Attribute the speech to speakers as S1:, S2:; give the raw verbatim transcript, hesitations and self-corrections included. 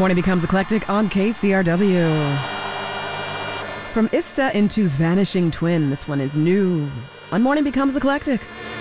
S1: Morning Becomes Eclectic on K C R W. From Ista into Vanishing Twin, this one is new on Morning Becomes Eclectic.